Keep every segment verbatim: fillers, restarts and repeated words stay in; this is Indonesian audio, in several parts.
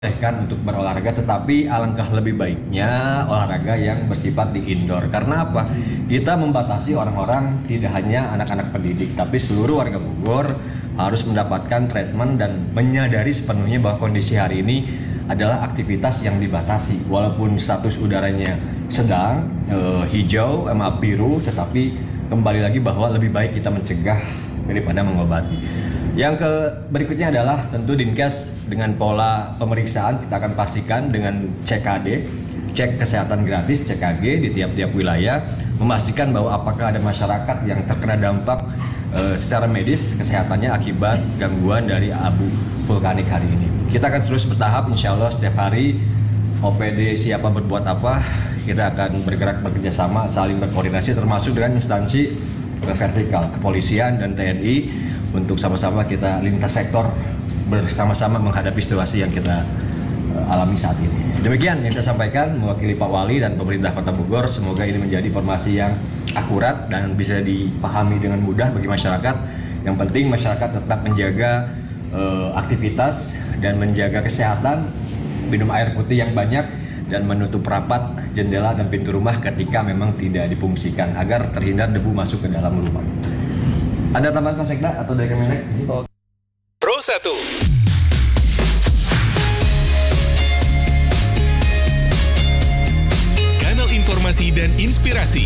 Kan untuk berolahraga, tetapi alangkah lebih baiknya olahraga yang bersifat di indoor. Karena apa? Kita membatasi orang-orang, tidak hanya anak-anak pendidik, tapi seluruh warga Bogor harus mendapatkan treatment dan menyadari sepenuhnya bahwa kondisi hari ini adalah aktivitas yang dibatasi. Walaupun status udaranya sedang eh, hijau, eh, maaf biru, tetapi kembali lagi bahwa lebih baik kita mencegah daripada mengobati. Yang ke berikutnya adalah tentu Dinkes dengan pola pemeriksaan kita akan pastikan dengan C K D, cek kesehatan gratis C K G di tiap-tiap wilayah, memastikan bahwa apakah ada masyarakat yang terkena dampak e, secara medis kesehatannya akibat gangguan dari abu vulkanik hari ini. Kita akan terus bertahap, insya Allah setiap hari O P D siapa berbuat apa, kita akan bergerak bekerja sama, saling berkoordinasi termasuk dengan instansi e, vertikal, kepolisian dan T N I, untuk sama-sama kita lintas sektor bersama-sama menghadapi situasi yang kita uh, alami saat ini. Demikian yang saya sampaikan mewakili Pak Wali dan pemerintah Kota Bogor. Semoga ini menjadi informasi yang akurat dan bisa dipahami dengan mudah bagi masyarakat. Yang penting masyarakat tetap menjaga uh, aktivitas dan menjaga kesehatan, minum air putih yang banyak dan menutup rapat jendela dan pintu rumah ketika memang tidak difungsikan agar terhindar debu masuk ke dalam rumah. Ada tambahan Pak Sekda atau dari Kemenek? Pro satu. Kanal informasi dan inspirasi.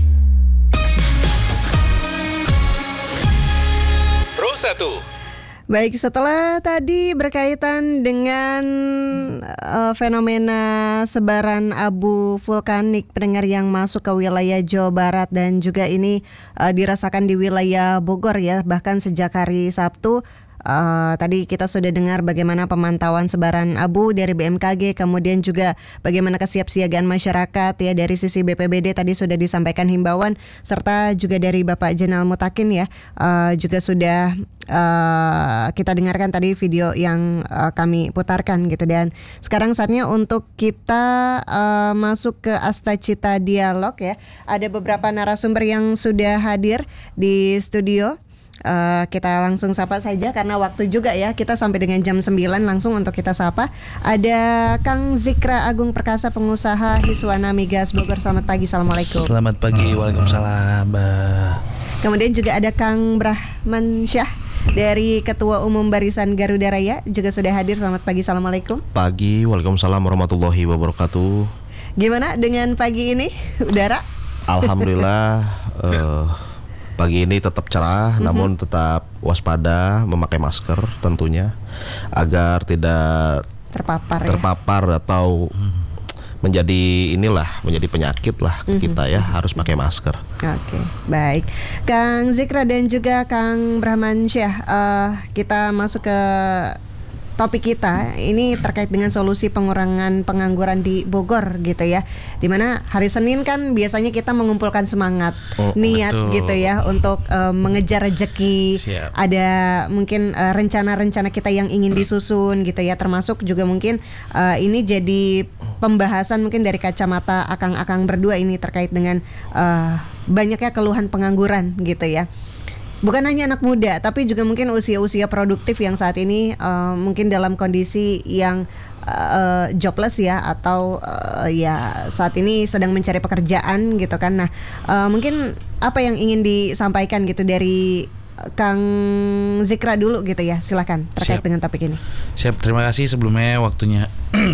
Pro satu. Baik, setelah tadi berkaitan dengan uh, fenomena sebaran abu vulkanik pendengar yang masuk ke wilayah Jawa Barat dan juga ini uh, dirasakan di wilayah Bogor ya, bahkan sejak hari Sabtu. Uh, tadi kita sudah dengar bagaimana pemantauan sebaran abu dari B M K G, kemudian juga bagaimana kesiapsiagaan masyarakat ya dari sisi B P B D tadi sudah disampaikan himbauan, serta juga dari Bapak Jenal Mutakin ya uh, juga sudah uh, kita dengarkan tadi video yang uh, kami putarkan gitu. Dan sekarang saatnya untuk kita uh, masuk ke Asta Cita Dialog ya. Ada beberapa narasumber yang sudah hadir di studio. Uh, kita langsung sapa saja karena waktu juga ya, kita sampai dengan jam sembilan langsung untuk kita sapa. Ada Kang Zikra Agung Perkasa, pengusaha Hiswana Migas Bogor. Selamat pagi, Assalamualaikum. Selamat pagi, Waalaikumsalam. Kemudian juga ada Kang Brahman Syah dari Ketua Umum Barisan Garuda Raya juga sudah hadir. Selamat pagi, Assalamualaikum. Pagi, Waalaikumsalam warahmatullahi wabarakatuh. Gimana dengan pagi ini udara? Alhamdulillah uh, pagi ini tetap cerah, mm-hmm. namun tetap waspada, memakai masker tentunya agar tidak terpapar, terpapar ya? Atau menjadi inilah menjadi penyakit lah ke mm-hmm. kita ya, harus pakai masker. Oke, baik, Kang Zikra dan juga Kang Brahman Syah, uh, kita masuk ke topik kita ini terkait dengan solusi pengurangan pengangguran di Bogor gitu ya. Dimana hari Senin kan biasanya kita mengumpulkan semangat, oh, niat betul. gitu ya untuk uh, mengejar rezeki. Siap. Ada mungkin uh, rencana-rencana kita yang ingin disusun gitu ya. Termasuk juga mungkin uh, ini jadi pembahasan mungkin dari kacamata akang-akang berdua ini terkait dengan uh, banyaknya keluhan pengangguran gitu ya. Bukan hanya anak muda, tapi juga mungkin usia-usia produktif yang saat ini uh, mungkin dalam kondisi yang uh, jobless ya, atau uh, ya saat ini sedang mencari pekerjaan gitu kan. Nah, uh, mungkin apa yang ingin disampaikan gitu dari Kang Zikra dulu gitu ya, silakan terkait Siap. dengan topik ini. Siap, terima kasih sebelumnya waktunya.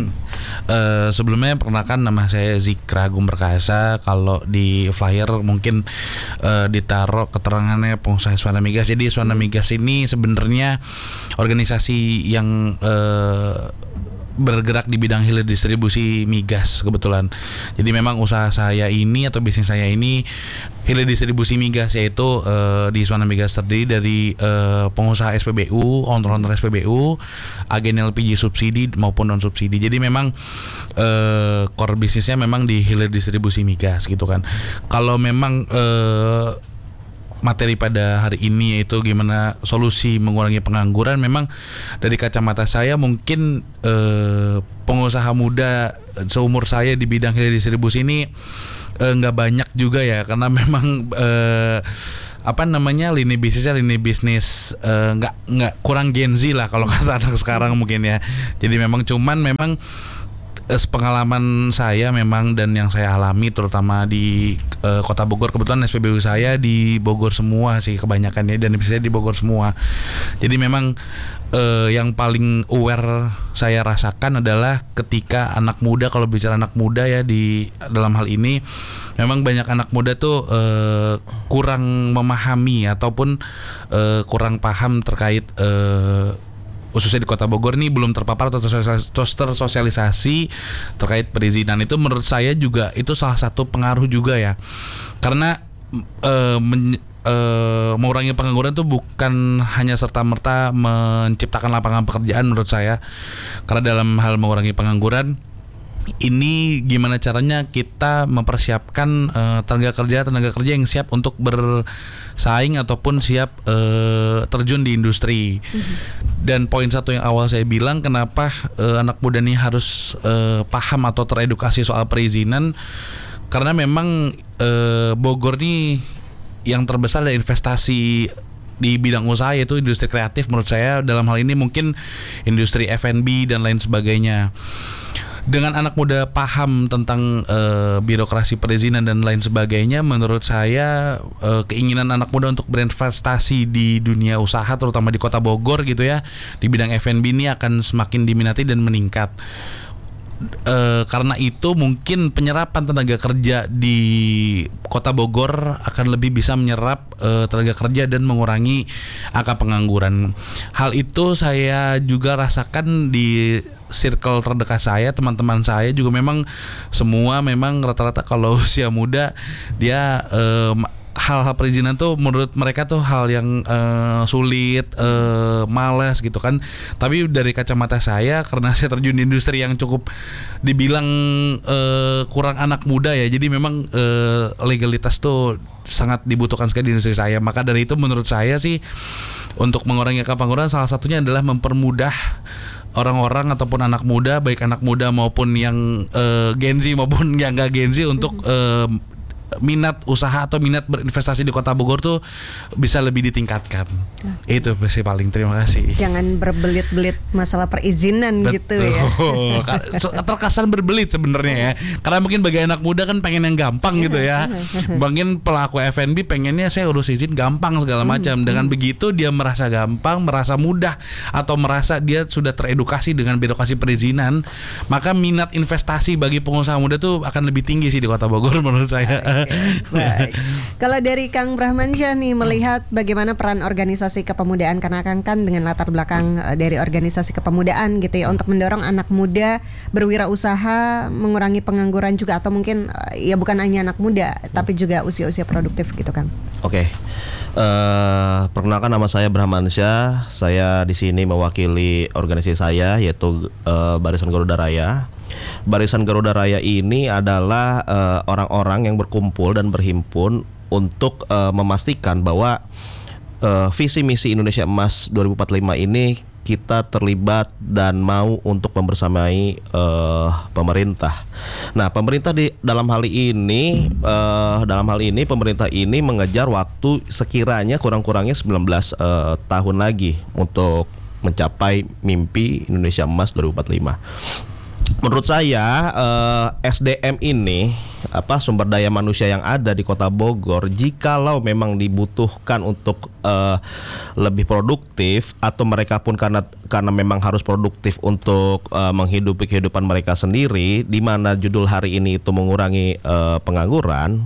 uh, sebelumnya perkenalkan, nama saya Zikra Agung Perkasa. Kalau di flyer mungkin uh, ditaruh keterangannya pengusaha Hiswana Migas. Jadi Hiswana Migas ini sebenarnya organisasi yang uh, bergerak di bidang hilir distribusi migas kebetulan. Jadi memang usaha saya ini atau bisnis saya ini hilir distribusi migas, yaitu uh, di Hiswana Migas terdiri dari uh, pengusaha S P B U, owner-owner S P B U, agen L P G subsidi maupun non subsidi. Jadi memang uh, core bisnisnya memang di hilir distribusi migas gitu kan. Kalau memang uh, materi pada hari ini yaitu gimana solusi mengurangi pengangguran, memang dari kacamata saya mungkin eh, pengusaha muda seumur saya di bidang hilir distribusi ini nggak eh, banyak juga ya, karena memang eh, apa namanya lini bisnisnya lini bisnis eh, nggak nggak kurang Gen Z lah kalau kata anak sekarang mungkin ya. Jadi memang cuman memang eh, pengalaman saya memang dan yang saya alami terutama di eh, Kota Bogor, kebetulan S P B U saya di Bogor semua sih kebanyakannya dan bisnisnya di Bogor semua. Jadi memang eh, yang paling aware saya rasakan adalah ketika anak muda, kalau bicara anak muda ya di dalam hal ini memang banyak anak muda tuh eh, kurang memahami ataupun eh, kurang paham terkait eh, khususnya di Kota Bogor nih belum terpapar atau tersosialisasi terkait perizinan. Itu menurut saya juga itu salah satu pengaruh juga ya, karena eh, men, eh, mengurangi pengangguran tuh bukan hanya serta-merta menciptakan lapangan pekerjaan menurut saya, karena dalam hal mengurangi pengangguran ini gimana caranya kita mempersiapkan uh, tenaga kerja tenaga kerja yang siap untuk bersaing ataupun siap uh, terjun di industri. Mm-hmm. Dan poin satu yang awal saya bilang kenapa uh, anak muda ini harus uh, paham atau teredukasi soal perizinan, karena memang uh, Bogor nih yang terbesar dari investasi di bidang usaha yaitu industri kreatif menurut saya, dalam hal ini mungkin industri F and B dan lain sebagainya. Dengan anak muda paham tentang uh, birokrasi perizinan dan lain sebagainya, menurut saya uh, keinginan anak muda untuk berinvestasi di dunia usaha terutama di Kota Bogor gitu ya, di bidang F and B ini akan semakin diminati dan meningkat. Uh, karena itu mungkin penyerapan tenaga kerja di Kota Bogor akan lebih bisa menyerap uh, tenaga kerja dan mengurangi angka pengangguran. Hal itu saya juga rasakan di circle terdekat saya, teman-teman saya juga memang semua memang rata-rata kalau usia muda dia um, hal-hal perizinan tuh menurut mereka tuh hal yang uh, sulit, uh, malas gitu kan. Tapi dari kacamata saya, karena saya terjun di industri yang cukup dibilang uh, kurang anak muda ya, jadi memang uh, legalitas tuh sangat dibutuhkan sekali di industri saya. Maka dari itu menurut saya sih untuk mengurangi angka pengangguran salah satunya adalah mempermudah orang-orang ataupun anak muda, baik anak muda maupun yang uh, Gen Z maupun yang gak Gen Z untuk uh, minat usaha atau minat berinvestasi di Kota Bogor tuh bisa lebih ditingkatkan. Okay. Itu sih paling. Terima kasih. Jangan berbelit-belit masalah perizinan. Betul. Gitu ya. Terkesan berbelit sebenarnya ya. Karena mungkin bagi anak muda kan pengen yang gampang gitu ya. Mungkin pelaku F and B pengennya saya urus izin gampang segala macam. Dengan begitu dia merasa gampang, merasa mudah, atau merasa dia sudah teredukasi dengan birokrasi perizinan, maka minat investasi bagi pengusaha muda tuh akan lebih tinggi sih di Kota Bogor menurut saya. Oke, baik. Kalau dari Kang Brahmansyah nih melihat bagaimana peran organisasi kepemudaan, karena Kang kan dengan latar belakang dari organisasi kepemudaan gitu ya, untuk mendorong anak muda berwirausaha, mengurangi pengangguran juga, atau mungkin ya bukan hanya anak muda tapi juga usia-usia produktif gitu Kang. Oke. Uh, perkenalkan nama saya Brahmansyah. Saya di sini mewakili organisasi saya yaitu uh, Barisan Garuda Raya. Barisan Garuda Raya ini adalah uh, orang-orang yang berkumpul dan berhimpun untuk uh, memastikan bahwa uh, visi misi Indonesia Emas dua ribu empat puluh lima ini kita terlibat dan mau untuk membersamai uh, pemerintah. Nah, pemerintah di dalam hal ini uh, dalam hal ini pemerintah ini mengejar waktu sekiranya kurang-kurangnya sembilan belas uh, tahun lagi untuk mencapai mimpi Indonesia Emas dua ribu empat puluh lima. Menurut saya uh, S D M ini apa sumber daya manusia yang ada di Kota Bogor, jikalau memang dibutuhkan untuk uh, lebih produktif, atau mereka pun karena karena memang harus produktif untuk uh, menghidupi kehidupan mereka sendiri, di mana judul hari ini itu mengurangi uh, pengangguran.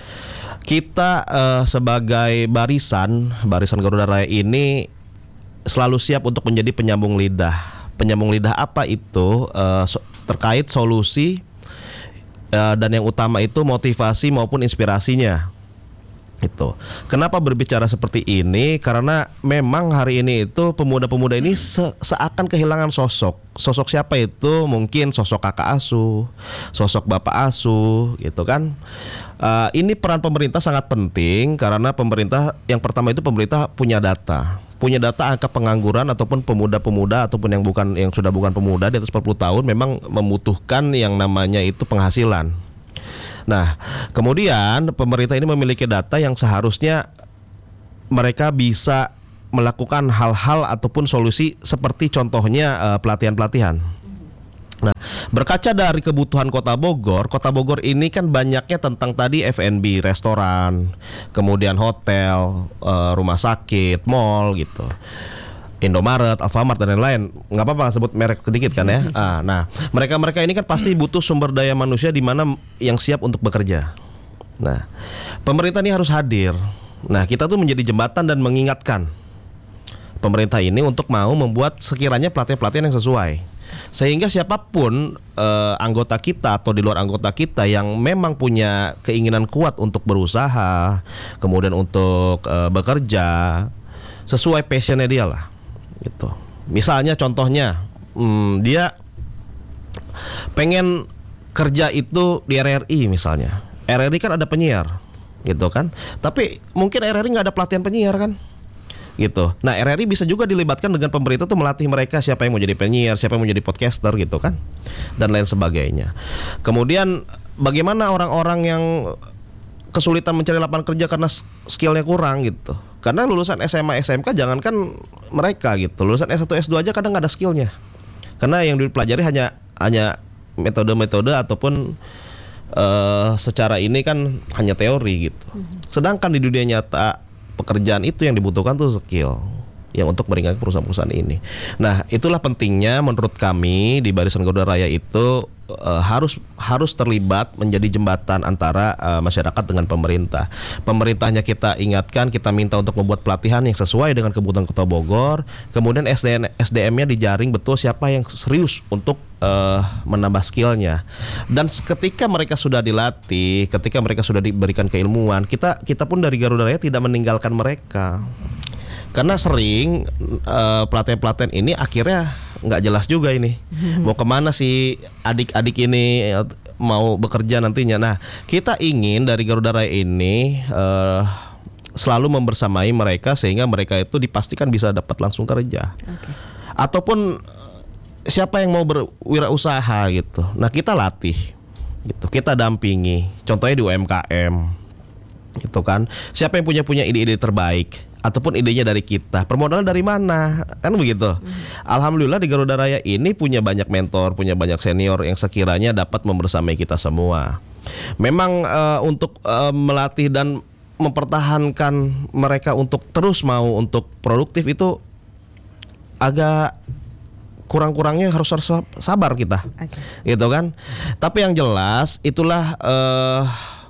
Kita uh, sebagai barisan barisan Garuda Raya ini selalu siap untuk menjadi penyambung lidah. Penyambung lidah apa itu? Uh, so, terkait solusi uh, dan yang utama itu motivasi maupun inspirasinya. Itu. Kenapa berbicara seperti ini? Karena memang hari ini itu pemuda-pemuda ini se- seakan kehilangan sosok. Sosok siapa itu? Mungkin sosok kakak asuh, sosok bapak asuh, gitu kan? Uh, ini peran pemerintah sangat penting karena pemerintah yang pertama itu pemerintah punya data. Punya data angka pengangguran ataupun pemuda-pemuda ataupun yang bukan yang sudah bukan pemuda di atas empat puluh tahun memang membutuhkan yang namanya itu penghasilan. Nah, kemudian pemerintah ini memiliki data yang seharusnya mereka bisa melakukan hal-hal ataupun solusi seperti contohnya uh, pelatihan-pelatihan. Nah, berkaca dari kebutuhan Kota Bogor, Kota Bogor ini kan banyaknya tentang tadi F and B, restoran, kemudian hotel, uh, rumah sakit, mall gitu. Indomaret, Alfamart dan lain-lain. Nggak apa-apa sebut merek sedikit kan ya. Ah, nah, mereka-mereka ini kan pasti butuh sumber daya manusia di mana yang siap untuk bekerja. Nah, pemerintah ini harus hadir. Nah, kita tuh menjadi jembatan dan mengingatkan pemerintah ini untuk mau membuat sekiranya pelatihan-pelatihan yang sesuai. Sehingga siapapun eh, anggota kita atau di luar anggota kita yang memang punya keinginan kuat untuk berusaha, kemudian untuk eh, bekerja sesuai passionnya dia lah, gitu. Misalnya contohnya, hmm, dia pengen kerja itu di R R I misalnya. R R I kan ada penyiar, gitu kan. Tapi mungkin R R I nggak ada pelatihan penyiar kan. Gitu. Nah, R R I bisa juga dilibatkan dengan pemerintah tuh melatih mereka siapa yang mau jadi penyiar, siapa yang mau jadi podcaster gitu kan, dan lain sebagainya. Kemudian bagaimana orang-orang yang kesulitan mencari lapangan kerja karena skillnya kurang gitu. Karena lulusan S M A, S M K jangankan mereka gitu, lulusan S satu, S dua aja kadang nggak ada skillnya. Karena yang dipelajari hanya hanya metode-metode ataupun uh, secara ini kan hanya teori gitu. Sedangkan di dunia nyata pekerjaan itu yang dibutuhkan tuh skill yang untuk meringankan perusahaan-perusahaan ini. Nah, itulah pentingnya menurut kami di Barisan Garuda Raya itu uh, harus harus terlibat menjadi jembatan antara uh, masyarakat dengan pemerintah. Pemerintahnya kita ingatkan, kita minta untuk membuat pelatihan yang sesuai dengan kebutuhan Kota Bogor. Kemudian S D M-nya dijaring betul siapa yang serius untuk uh, menambah skillnya. Dan ketika mereka sudah dilatih, ketika mereka sudah diberikan keilmuan, kita kita pun dari Garuda Raya tidak meninggalkan mereka. Karena sering uh, pelatihan-pelatihan ini akhirnya nggak jelas juga ini mau kemana si adik-adik ini mau bekerja nantinya. Nah, kita ingin dari Garuda Raya ini uh, selalu membersamai mereka sehingga mereka itu dipastikan bisa dapat langsung kerja. Okay. Ataupun siapa yang mau berwirausaha gitu. Nah, kita latih gitu, kita dampingi. Contohnya di U M K M gitu kan. Siapa yang punya punya ide-ide terbaik ataupun idenya dari kita, permodalan dari mana, kan begitu. Hmm. Alhamdulillah di Garuda Raya ini punya banyak mentor, punya banyak senior yang sekiranya dapat membersamai kita semua. Memang uh, untuk uh, melatih dan mempertahankan mereka untuk terus mau untuk produktif itu agak kurang-kurangnya harus harus sabar kita, okay. Gitu kan. Tapi yang jelas itulah uh,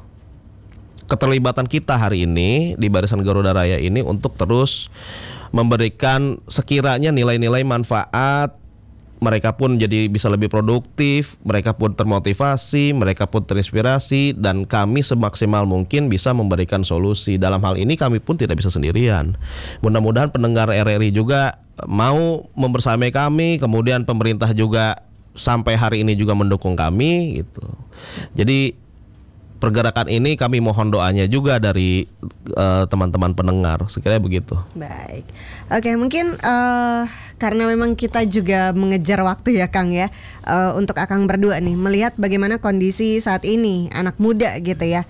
keterlibatan kita hari ini di Barisan Garuda Raya ini untuk terus memberikan sekiranya nilai-nilai manfaat. Mereka pun jadi bisa lebih produktif, mereka pun termotivasi, mereka pun terinspirasi, dan kami semaksimal mungkin bisa memberikan solusi. Dalam hal ini kami pun tidak bisa sendirian. Mudah-mudahan pendengar R R I juga mau membersamai kami, kemudian pemerintah juga sampai hari ini juga mendukung kami gitu. Jadi pergerakan ini kami mohon doanya juga dari uh, teman-teman pendengar, sekiranya begitu. Baik, oke, mungkin uh, karena memang kita juga mengejar waktu ya Kang ya, uh, untuk Akang berdua nih melihat bagaimana kondisi saat ini anak muda gitu ya.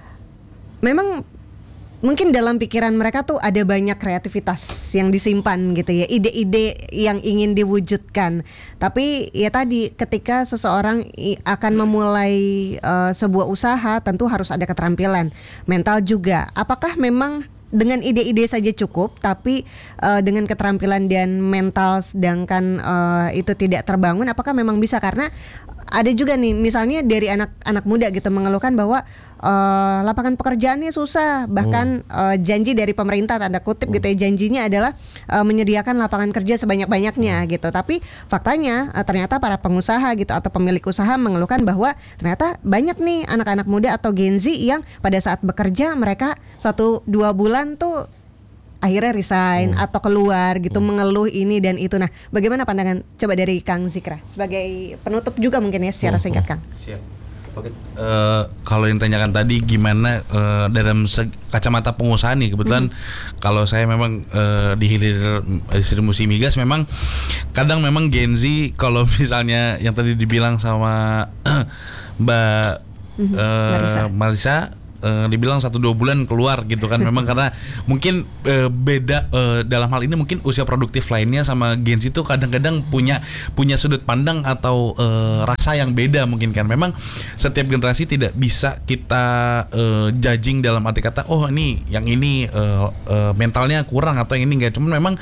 Memang mungkin dalam pikiran mereka tuh ada banyak kreativitas yang disimpan gitu ya, ide-ide yang ingin diwujudkan. Tapi ya tadi ketika seseorang akan memulai uh, sebuah usaha tentu harus ada keterampilan mental juga. Apakah memang dengan ide-ide saja cukup, tapi uh, dengan keterampilan dan mental sedangkan uh, itu tidak terbangun, apakah memang bisa? Karena ada juga nih misalnya dari anak-anak muda gitu mengeluhkan bahwa uh, lapangan pekerjaannya susah, bahkan hmm. uh, janji dari pemerintah tanda kutip hmm. gitu ya, janjinya adalah uh, menyediakan lapangan kerja sebanyak-banyaknya hmm. gitu. Tapi faktanya uh, ternyata para pengusaha gitu atau pemilik usaha mengeluhkan bahwa ternyata banyak nih anak-anak muda atau Gen Z yang pada saat bekerja mereka satu dua bulan tuh akhirnya resign hmm. atau keluar gitu, hmm. mengeluh ini dan itu. Nah, bagaimana pandangan coba dari Kang Zikra sebagai penutup juga mungkin ya secara singkat Kang? Siap. Oke. Uh, kalau yang ditanyakan tadi gimana uh, dalam seg- kacamata pengusaha nih, kebetulan hmm. kalau saya memang uh, di hilir distribusi migas memang kadang memang Gen Z kalau misalnya yang tadi dibilang sama Mbak hmm. uh, Marisa. Marisa uh, dibilang satu dua bulan keluar gitu kan. Memang karena mungkin uh, beda uh, dalam hal ini mungkin usia produktif lainnya sama Gen Z itu kadang-kadang punya punya sudut pandang atau uh, rasa yang beda mungkin kan. Memang setiap generasi tidak bisa kita uh, judging dalam arti kata oh ini yang ini uh, uh, mentalnya kurang atau yang ini enggak. Cuman memang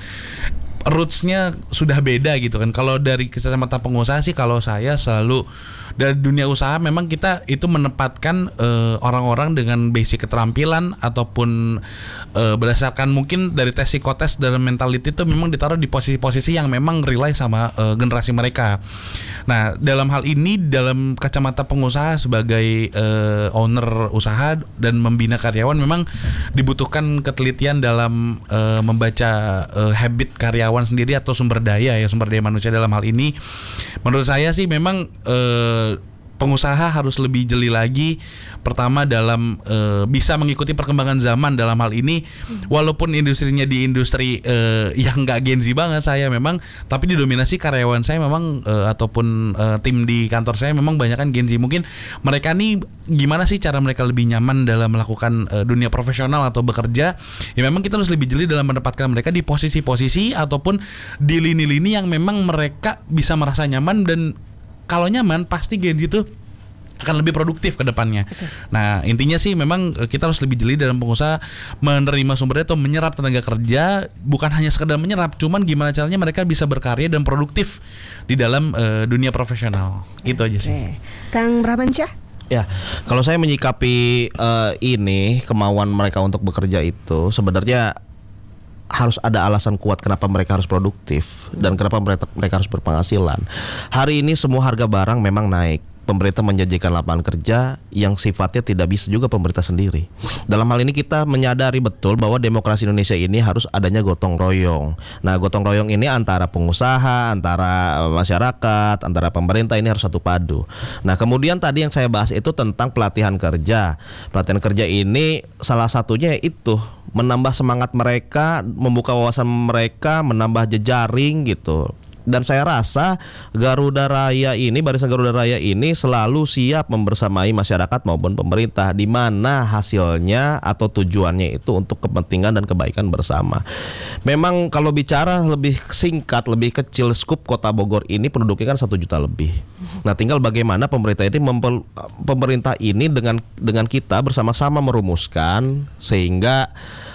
rootsnya sudah beda gitu kan. Kalau dari kacamata pengusaha sih, kalau saya selalu dari dunia usaha memang kita itu menempatkan uh, orang-orang dengan basic keterampilan ataupun uh, berdasarkan mungkin dari tes psikotes dan mentality itu memang ditaruh di posisi-posisi yang memang rely sama uh, generasi mereka. Nah, dalam hal ini dalam kacamata pengusaha sebagai uh, owner usaha dan membina karyawan memang dibutuhkan ketelitian dalam uh, membaca uh, habit karyawan sendiri atau sumber daya ya sumber daya manusia dalam hal ini. Menurut saya sih memang eh, pengusaha harus lebih jeli lagi pertama dalam e, bisa mengikuti perkembangan zaman dalam hal ini, walaupun industrinya di industri e, yang nggak Gen Z banget saya memang, tapi didominasi karyawan saya memang e, ataupun e, tim di kantor saya memang banyak kan Gen Z. Mungkin mereka nih gimana sih cara mereka lebih nyaman dalam melakukan e, dunia profesional atau bekerja, ya memang kita harus lebih jeli dalam menempatkan mereka di posisi-posisi ataupun di lini-lini yang memang mereka bisa merasa nyaman, dan kalau nyaman pasti Gen Z itu akan lebih produktif ke depannya. Betul. Nah, intinya sih memang kita harus lebih jeli dalam pengusaha menerima sumber daya atau menyerap tenaga kerja, bukan hanya sekedar menyerap, cuman gimana caranya mereka bisa berkarya dan produktif di dalam uh, dunia profesional. Itu aja sih. Oke. Kang Brahmansyah? Ya, kalau saya menyikapi uh, ini kemauan mereka untuk bekerja itu sebenarnya harus ada alasan kuat kenapa mereka harus produktif dan kenapa mereka, mereka harus berpenghasilan. Hari ini semua harga barang memang naik. Pemerintah menjanjikan lapangan kerja yang sifatnya tidak bisa juga pemerintah sendiri. Dalam hal ini kita menyadari betul bahwa demokrasi Indonesia ini harus adanya gotong royong. Nah, gotong royong ini antara pengusaha, antara masyarakat, antara pemerintah ini harus satu padu. Nah, kemudian tadi yang saya bahas itu tentang pelatihan kerja. Pelatihan kerja ini salah satunya itu menambah semangat mereka, membuka wawasan mereka, menambah jejaring gitu. Dan saya rasa Garuda Raya ini, Barisan Garuda Raya ini selalu siap membersamai masyarakat maupun pemerintah, di mana hasilnya atau tujuannya itu untuk kepentingan dan kebaikan bersama. Memang kalau bicara lebih singkat, lebih kecil, skup Kota Bogor ini penduduknya kan satu juta lebih. Nah, tinggal bagaimana pemerintah ini mempel, pemerintah ini dengan dengan kita bersama-sama merumuskan sehingga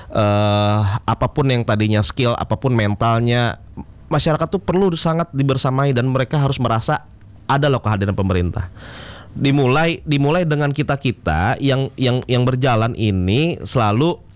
eh, apapun yang tadinya skill, apapun mentalnya, masyarakat tuh perlu sangat dibersamai dan mereka harus merasa ada loh kehadiran pemerintah. Dimulai dimulai dengan kita-kita yang yang yang berjalan ini selalu